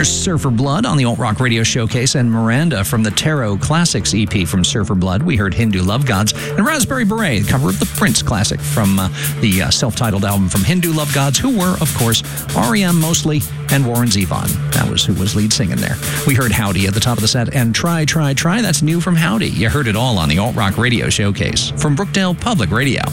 There's Surfer Blood on the Alt Rock Radio Showcase, and Miranda from the Tarot Classics EP from Surfer Blood. We heard Hindu Love Gods, and Raspberry Beret, the cover of the Prince classic from the self-titled album from Hindu Love Gods, who were, of course, R.E.M. mostly, and Warren Zevon. That was who was lead singing there. We heard Howdy at the top of the set, and Try, Try, Try. That's new from Howdy. You heard it all on the Alt Rock Radio Showcase from Brookdale Public Radio.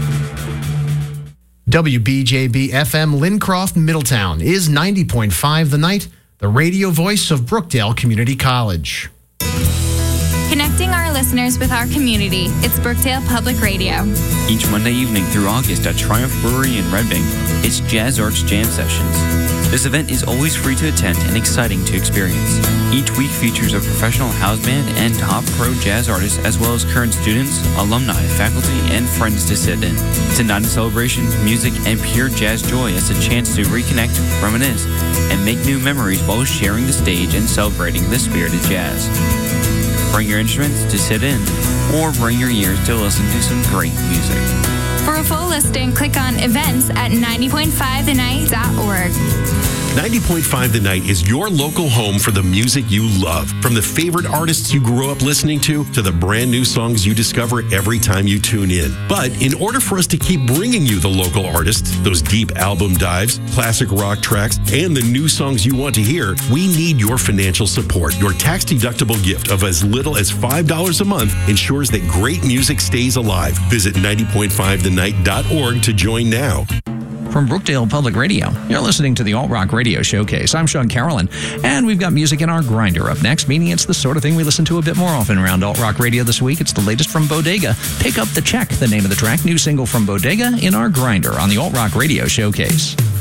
WBJB FM Lincroft, Middletown is 90.5 The Night, the radio voice of Brookdale Community College. Connecting our listeners with our community, it's Brookdale Public Radio. Each Monday evening through August at Triumph Brewery in Red Bank, it's Jazz Arts Jam Sessions. This event is always free to attend and exciting to experience. Each week features a professional house band and top pro jazz artists, as well as current students, alumni, faculty, and friends to sit in. It's a night of celebration, music, and pure jazz joy as a chance to reconnect, reminisce, and make new memories while sharing the stage and celebrating the spirit of jazz. Bring your instruments to sit in, or bring your ears to listen to some great music. For a full listing, click on events at 90.5thenight.org. 90.5 The Night is your local home for the music you love. From the favorite artists you grew up listening to the brand new songs you discover every time you tune in. But in order for us to keep bringing you the local artists, those deep album dives, classic rock tracks, and the new songs you want to hear, we need your financial support. Your tax-deductible gift of as little as $5 a month ensures that great music stays alive. Visit 90.5thenight.org to join now. From Brookdale Public Radio, you're listening to the Alt Rock Radio Showcase. I'm Sean Carolyn, and we've got music in our grinder up next, meaning it's the sort of thing we listen to a bit more often around Alt Rock Radio this week. It's the latest from Bodega. Pick Up the Check, the name of the track, new single from Bodega in our grinder on the Alt Rock Radio Showcase.